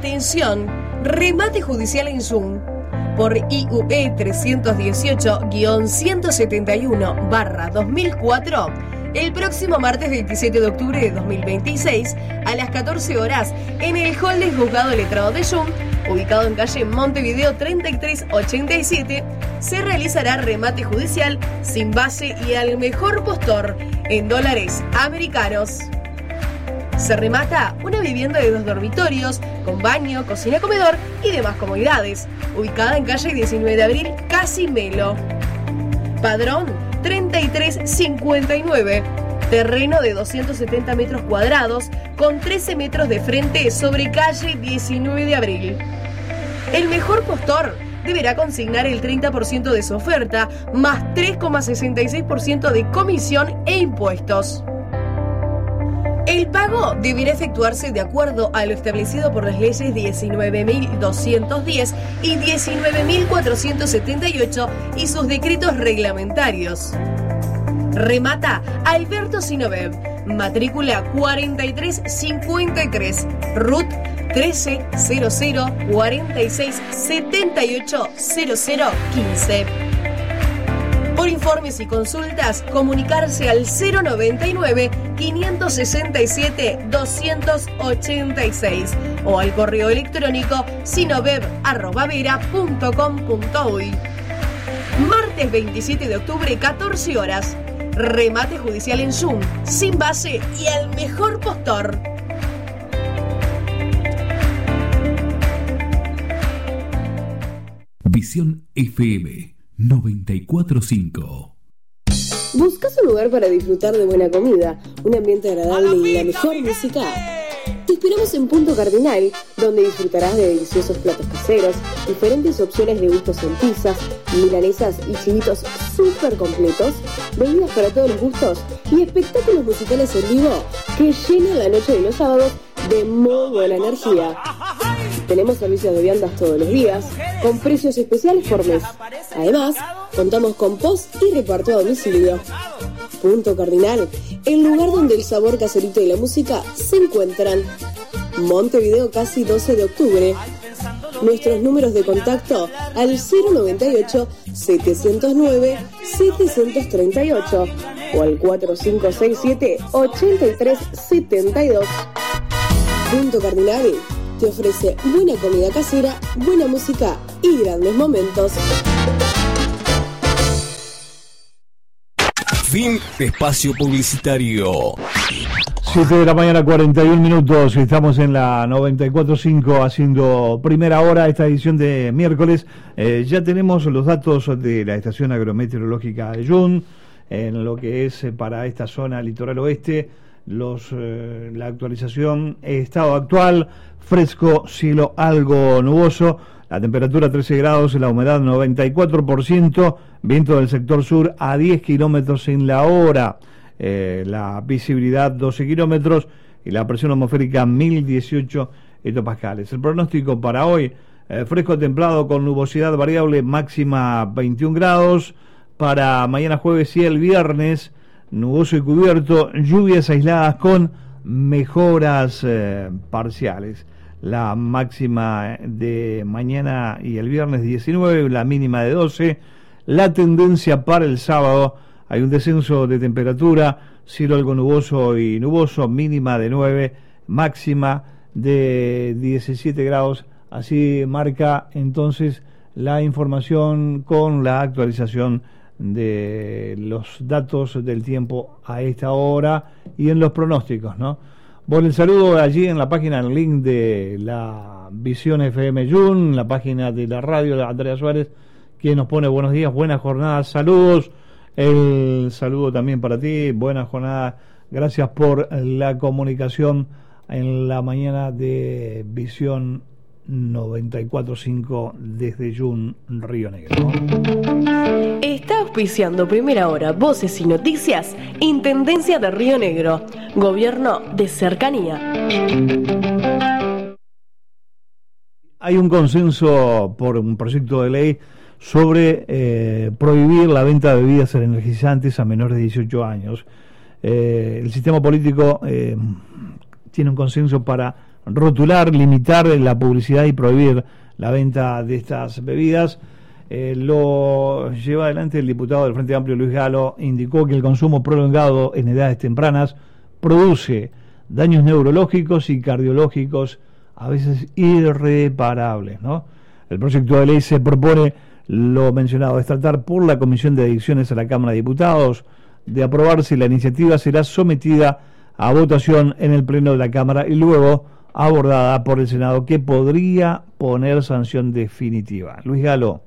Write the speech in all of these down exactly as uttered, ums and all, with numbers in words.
Atención, remate judicial en Zoom. Por I U E trescientos dieciocho guión ciento setenta y uno barra dos mil cuatro, el próximo martes veintisiete de octubre de dos mil veintiséis, a las catorce horas, en el hall del Juzgado Letrado de Zoom, ubicado en calle Montevideo treinta y tres ochenta y siete, se realizará remate judicial sin base y al mejor postor en dólares americanos. Se remata una vivienda de dos dormitorios, con baño, cocina, comedor y demás comodidades, ubicada en calle diecinueve de abril, Casimelo. Padrón treinta y tres cincuenta y nueve. Terreno de doscientos setenta metros cuadrados, con trece metros de frente sobre calle diecinueve de abril. El mejor postor deberá consignar el treinta por ciento de su oferta, más tres coma sesenta y seis por ciento de comisión e impuestos. El pago deberá efectuarse de acuerdo a lo establecido por las leyes diecinueve mil doscientos diez y diecinueve mil cuatrocientos setenta y ocho y sus decretos reglamentarios. Remata Alberto Sinovev, matrícula cuarenta y tres cincuenta y tres, R U T trece cero cero cuarenta y seis setenta y ocho cero cero quince. Por informes y consultas, comunicarse al cero noventa y nueve quinientos sesenta y siete doscientos ochenta y seis o al correo electrónico sinovev arroba vera punto com punto uy. Martes veintisiete de octubre, catorce horas. Remate judicial en Zoom, sin base y al mejor postor. Visión F M noventa y cuatro punto cinco. ¿Buscas un lugar para disfrutar de buena comida, un ambiente agradable y la mejor música? Te esperamos en Punto Cardinal, donde disfrutarás de deliciosos platos caseros, diferentes opciones de gustos en pizzas, milanesas y chivitos súper completos, bebidas para todos los gustos y espectáculos musicales en vivo que llenan la noche de los sábados de muy buena energía. Tenemos servicios de viandas todos los días, con precios especiales por mes. Además, contamos con post y reparto a domicilio. Punto Cardinal, el lugar donde el sabor caserito y la música se encuentran. Montevideo, casi doce de octubre. Nuestros números de contacto al cero noventa y ocho setecientos nueve setecientos treinta y ocho o al cuatro cinco seis siete ochenta y tres setenta y dos. Punto Cardinal te ofrece buena comida casera, buena música y grandes momentos. Fin de espacio publicitario. siete de la mañana, cuarenta y un minutos. Estamos en la noventa y cuatro punto cinco haciendo primera hora esta edición de miércoles. Eh, ya tenemos los datos de la estación agrometeorológica de Jun en lo que es eh, para esta zona litoral oeste. Los, eh, la actualización, estado actual, fresco, cielo algo nuboso, la temperatura trece grados, la humedad noventa y cuatro por ciento, viento del sector sur a diez kilómetros en la hora, eh, la visibilidad doce kilómetros y la presión atmosférica mil dieciocho hectopascales. El pronóstico para hoy, eh, fresco templado con nubosidad variable, máxima veintiún grados, para mañana jueves y el viernes, nuboso y cubierto, lluvias aisladas con mejoras eh, parciales. La máxima de mañana y el viernes diecinueve, la mínima de doce. La tendencia para el sábado, hay un descenso de temperatura, cielo algo nuboso y nuboso, mínima de nueve, máxima de diecisiete grados. Así marca entonces la información con la actualización de los datos del tiempo a esta hora y en los pronósticos, ¿no? Bueno, el saludo allí en la página, el link de la Visión F M Jun, la página de la radio de Andrea Suárez, quien nos pone buenos días, buenas jornadas, saludos. El saludo también para ti, buena jornada, gracias por la comunicación en la mañana de Visión noventa y cuatro punto cinco desde Jun, Río Negro. Está auspiciando Primera Hora, Voces y Noticias, Intendencia de Río Negro, Gobierno de Cercanía. Hay un consenso por un proyecto de ley sobre eh, prohibir la venta de bebidas energizantes a menores de dieciocho años. Eh, el sistema político eh, tiene un consenso para rotular, limitar la publicidad y prohibir la venta de estas bebidas. Eh, lo lleva adelante el diputado del Frente Amplio, Luis Galo. Indicó que el consumo prolongado en edades tempranas produce daños neurológicos y cardiológicos, a veces irreparables, ¿no? El proyecto de ley se propone, lo mencionado, es tratar por la Comisión de Adicciones a la Cámara de Diputados. De aprobarse, la iniciativa será sometida a votación en el Pleno de la Cámara y luego abordada por el Senado, que podría poner sanción definitiva. Luis Galo,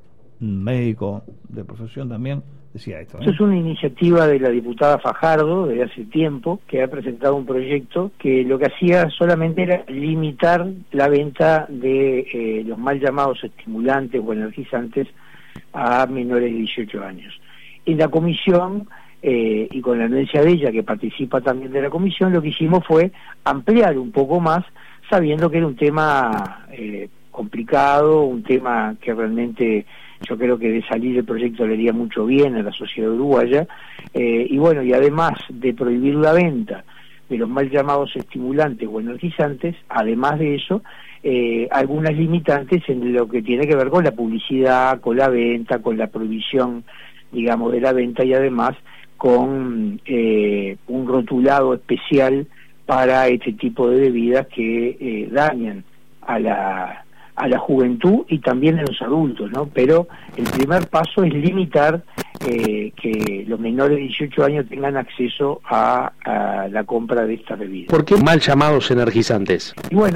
médico de profesión también, decía esto, ¿eh? Esto es una iniciativa de la diputada Fajardo de hace tiempo, que ha presentado un proyecto que lo que hacía solamente era limitar la venta de eh, los mal llamados estimulantes o energizantes a menores de dieciocho años. En la comisión, eh, y con la anuencia de ella, que participa también de la comisión, lo que hicimos fue ampliar un poco más, sabiendo que era un tema eh, complicado, un tema que realmente yo creo que de salir el proyecto le haría mucho bien a la sociedad uruguaya, eh, y bueno, y además de prohibir la venta de los mal llamados estimulantes o energizantes, además de eso, eh, algunas limitantes en lo que tiene que ver con la publicidad, con la venta, con la prohibición, digamos, de la venta, y además con eh, un rotulado especial para este tipo de bebidas que eh, dañan a la a la juventud y también a los adultos, ¿no? Pero el primer paso es limitar eh, que los menores de dieciocho años tengan acceso a, a la compra de estas bebidas. ¿Por qué mal llamados energizantes? Y bueno,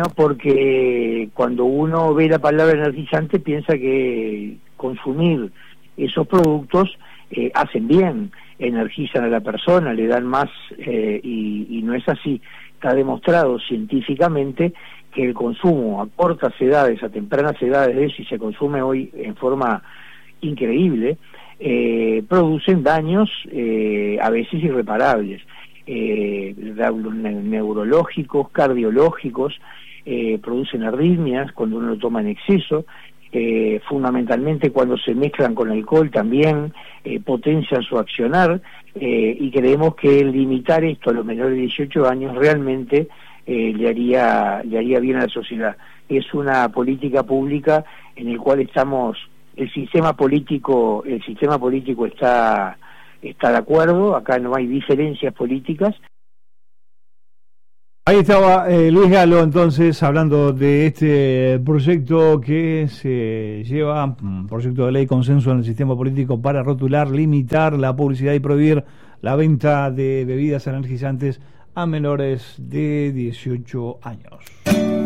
porque cuando uno ve la palabra energizante piensa que consumir esos productos eh, hacen bien, energizan a la persona, le dan más, eh, y, y no es así. Está demostrado científicamente que el consumo a cortas edades, a tempranas edades de eso, y se consume hoy en forma increíble, eh, producen daños eh, a veces irreparables, eh, neurológicos, cardiológicos, eh, producen arritmias cuando uno lo toma en exceso, eh, fundamentalmente cuando se mezclan con alcohol también eh, potencian su accionar, eh, y creemos que limitar esto a los menores de dieciocho años realmente Eh, le haría le haría bien a la sociedad. Es una política pública en el cual estamos, el sistema político, el sistema político está está de acuerdo, acá no hay diferencias políticas. Ahí estaba eh, Luis Galo, entonces, hablando de este proyecto que se lleva, un proyecto de ley consenso en el sistema político para rotular, limitar la publicidad y prohibir la venta de bebidas energizantes a menores de dieciocho años.